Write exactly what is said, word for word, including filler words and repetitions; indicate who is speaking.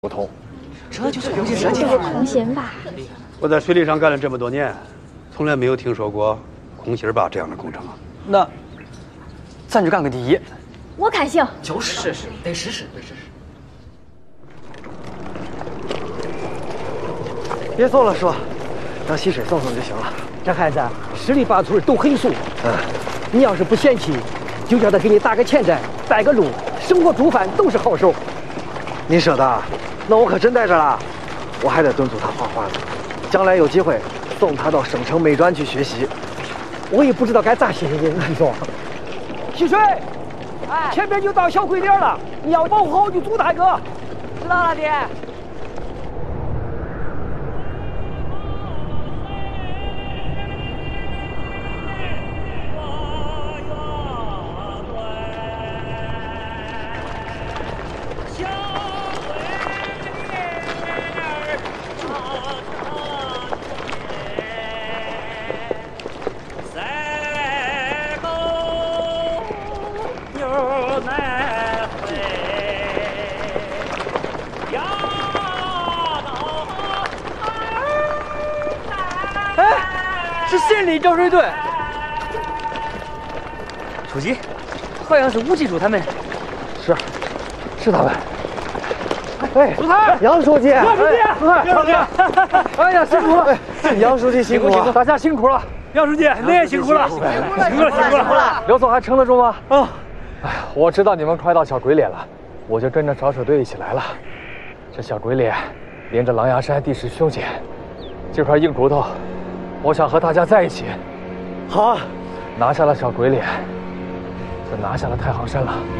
Speaker 1: 不同，
Speaker 2: 这就是有些设计
Speaker 3: 空心坝。
Speaker 4: 我在水利上干了这么多年，从来没有听说过空心坝这样的工程啊。
Speaker 1: 那咱就干个第一。
Speaker 3: 我看行。
Speaker 2: 就是试试，得试试，得试试。
Speaker 1: 别送了，叔，当溪水送送就行了。
Speaker 5: 这孩子十里八村都很熟。
Speaker 1: 嗯，
Speaker 5: 你要是不嫌弃，就叫他给你打个钱债，带个路，生活煮饭都是好手。
Speaker 1: 你说的，那我可真带着了。我还得敦促他画画呢，将来有机会送他到省城美专去学习。
Speaker 5: 我也不知道该咋谢谢你，你说。溪水，哎，前面就到小鬼脸了，你要保护好你祖大哥。知道了，爹。
Speaker 2: 是县里招水队，书记，好像是吴记主他们。
Speaker 1: 是，是他们。哎，
Speaker 5: 朱台，
Speaker 1: 杨书记，
Speaker 5: 杨书记，
Speaker 1: 杨书记，哎呀，辛苦了，杨书记辛苦了，大家辛苦了。
Speaker 2: 杨书记，你也辛苦了，辛苦了，辛苦了，辛苦了。
Speaker 1: 刘总还撑得住吗？
Speaker 2: 啊，
Speaker 6: 哎呀，我知道你们快到小鬼脸了，我就跟着找水队一起来了。这小鬼脸连着狼牙山，地势凶险，这块硬骨头，我想和大家在一起。
Speaker 1: 好啊，
Speaker 6: 拿下了小鬼脸，就拿下了太行山了。